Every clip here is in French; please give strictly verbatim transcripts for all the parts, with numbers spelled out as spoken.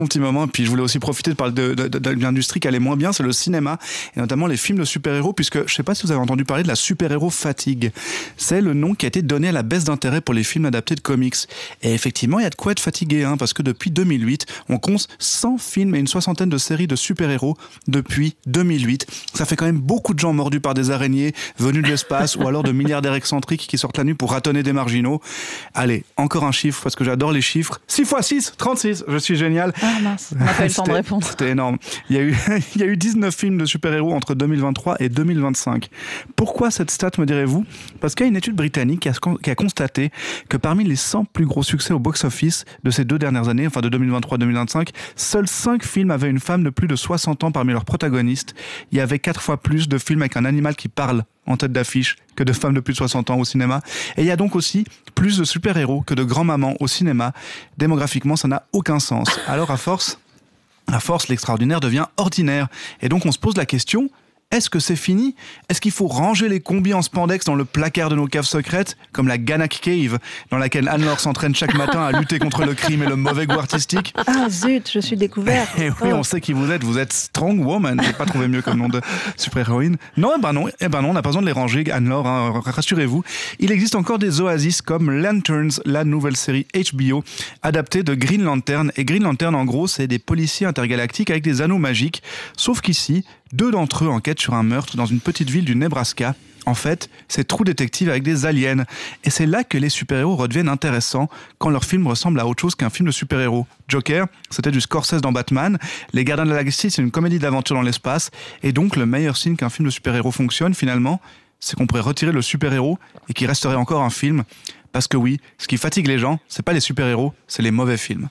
Un petit moment, puis je voulais aussi profiter de parler de, de, de, d'une industrie qui allait moins bien, c'est le cinéma, et notamment les films de super-héros, puisque je ne sais pas si vous avez entendu parler de la super-héros fatigue. C'est le nom qui a été donné à la baisse d'intérêt pour les films adaptés de comics. Et effectivement, il y a de quoi être fatigué, hein, parce que depuis deux mille huit, on compte cent films et une soixantaine de séries de super-héros depuis deux mille huit. Ça fait quand même beaucoup de gens mordus par des araignées, venus de l'espace, ou alors de milliardaires excentriques qui sortent la nuit pour ratonner des marginaux. Allez, encore un chiffre, parce que j'adore les chiffres. six fois six, trente-six, je suis génial. Ah mince, on n'a pas eu le temps de répondre. C'était énorme. Il y a eu, il y a eu dix-neuf films de super-héros entre deux mille vingt-trois et deux mille vingt-cinq. Pourquoi cette stat, me direz-vous ? Parce qu'il y a une étude britannique qui a, qui a constaté que parmi les cent plus gros succès au box-office de ces deux dernières années, enfin de deux mille vingt-trois à deux mille vingt-cinq, seuls cinq films avaient une femme de plus de soixante ans parmi leurs protagonistes. Il y avait quatre fois plus de films avec un animal qui parle en tête d'affiche que de femmes de plus de soixante ans au cinéma. Et il y a donc aussi plus de super-héros que de grands-mamans au cinéma. Démographiquement, ça n'a aucun sens. Alors à force, à force, l'extraordinaire devient ordinaire. Et donc on se pose la question... Est-ce que c'est fini ? Est-ce qu'il faut ranger les combis en spandex dans le placard de nos caves secrètes, comme la Ganak Cave, dans laquelle Anne-Laure s'entraîne chaque matin à lutter contre le crime et le mauvais goût artistique ? Ah zut, je suis découvert. Et oui, on sait qui vous êtes. Vous êtes Strong Woman. J'ai pas trouvé mieux comme nom de super-héroïne. Non, eh ben non, eh ben non, on n'a pas besoin de les ranger, Anne-Laure, hein, rassurez-vous. Il existe encore des oasis comme Lanterns, la nouvelle série H B O, adaptée de Green Lantern. Et Green Lantern, en gros, c'est des policiers intergalactiques avec des anneaux magiques. Sauf qu'ici, deux d'entre eux enquêtent sur un meurtre dans une petite ville du Nebraska. En fait, c'est True Detective avec des aliens. Et c'est là que les super-héros redeviennent intéressants, quand leur film ressemble à autre chose qu'un film de super-héros. Joker, c'était du Scorsese dans Batman. Les Gardiens de la Galaxie, c'est une comédie d'aventure dans l'espace. Et donc, le meilleur signe qu'un film de super-héros fonctionne, finalement, c'est qu'on pourrait retirer le super-héros et qu'il resterait encore un film. Parce que oui, ce qui fatigue les gens, c'est pas les super-héros, c'est les mauvais films.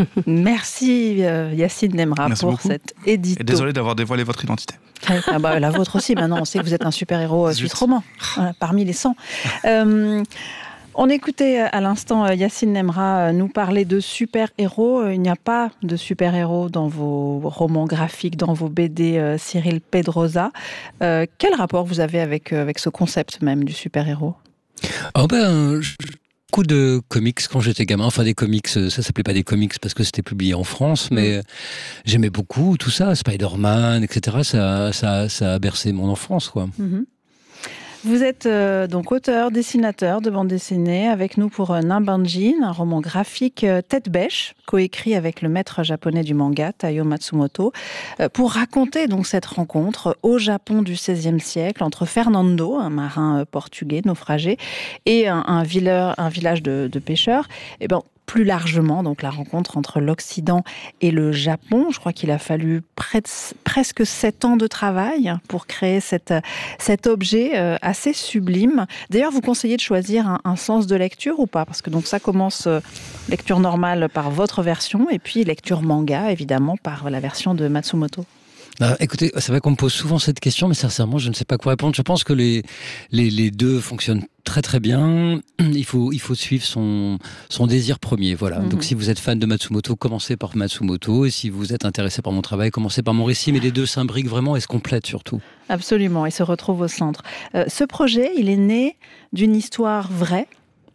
Merci euh, Yacine Nemra Merci pour beaucoup. cet édito. Et désolé d'avoir dévoilé votre identité. Ah bah, la vôtre aussi, maintenant on sait que vous êtes un super-héros euh, suisse roman, voilà, parmi les cent. Euh, on écoutait à l'instant Yacine Nemra nous parler de super-héros. Il n'y a pas de super-héros dans vos romans graphiques, dans vos B D euh, Cyril Pedrosa. Euh, quel rapport vous avez avec, euh, avec ce concept même du super-héros ? Oh ben, je... beaucoup de comics quand j'étais gamin, enfin des comics, ça s'appelait pas des comics parce que c'était publié en France, mais mmh. j'aimais beaucoup tout ça, Spider-Man, et cetera. Ça, ça, ça a bercé mon enfance, quoi. Mmh. Vous êtes euh, donc auteur, dessinateur de bande dessinée avec nous pour euh, Nimbanjin, un roman graphique euh, tête bêche, coécrit avec le maître japonais du manga, Taiyo Matsumoto, euh, pour raconter donc cette rencontre au Japon du seizième siècle entre Fernando, un marin euh, portugais naufragé, et un, un, villeur, un village de, de pêcheurs. Et ben, plus largement, donc la rencontre entre l'Occident et le Japon. Je crois qu'il a fallu près de, presque sept ans de travail pour créer cette, cet objet euh, assez sublime. D'ailleurs, vous conseillez de choisir un, un sens de lecture ou pas ? Parce que donc ça commence euh, lecture normale par votre version et puis lecture manga, évidemment, par la version de Matsumoto. Bah, écoutez, c'est vrai qu'on me pose souvent cette question, mais sincèrement, je ne sais pas quoi répondre. Je pense que les, les, les deux fonctionnent très très bien. Il faut, il faut suivre son, son désir premier. Voilà. Mm-hmm. Donc si vous êtes fan de Matsumoto, commencez par Matsumoto. Et si vous êtes intéressé par mon travail, commencez par mon récit. Mais les deux s'imbriquent vraiment et se complètent surtout. Absolument, et se retrouvent au centre. Euh, ce projet, il est né d'une histoire vraie.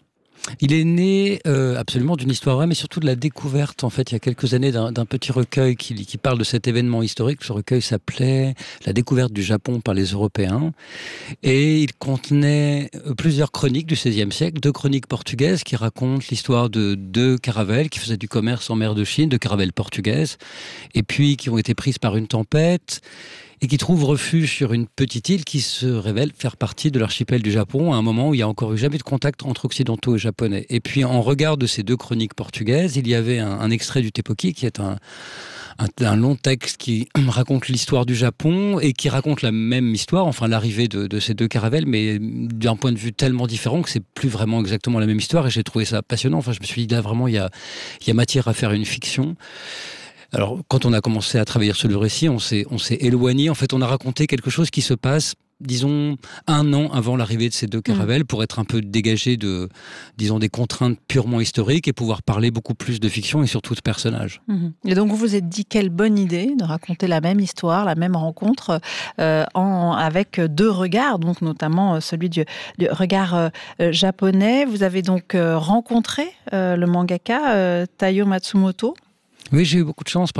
Il est né euh, absolument d'une histoire vraie, mais surtout de la découverte, en fait, il y a quelques années, d'un, d'un petit recueil qui, qui parle de cet événement historique. Ce recueil s'appelait « La découverte du Japon par les Européens ». Et il contenait plusieurs chroniques du seizième siècle, deux chroniques portugaises qui racontent l'histoire de deux caravelles qui faisaient du commerce en mer de Chine, deux caravelles portugaises, et puis qui ont été prises par une tempête et qui trouve refuge sur une petite île qui se révèle faire partie de l'archipel du Japon à un moment où il n'y a encore eu jamais de contact entre occidentaux et japonais. Et puis, en regard de ces deux chroniques portugaises, il y avait un, un extrait du Tepoki, qui est un, un, un long texte qui raconte l'histoire du Japon et qui raconte la même histoire, enfin l'arrivée de, de ces deux caravelles, mais d'un point de vue tellement différent que c'est plus vraiment exactement la même histoire, et j'ai trouvé ça passionnant. Enfin, je me suis dit, là, vraiment, il y a, il y a matière à faire une fiction. Alors, quand on a commencé à travailler sur le récit, on s'est, on s'est éloigné. En fait, on a raconté quelque chose qui se passe, disons, un an avant l'arrivée de ces deux caravelles, mmh. pour être un peu dégagé de, disons, des contraintes purement historiques et pouvoir parler beaucoup plus de fiction et surtout de personnages. Mmh. Et donc, vous vous êtes dit, quelle bonne idée de raconter la même histoire, la même rencontre, euh, en, avec deux regards, donc notamment celui du, du regard euh, japonais. Vous avez donc euh, rencontré euh, le mangaka euh, Taiyo Matsumoto. Oui, j'ai eu beaucoup de chance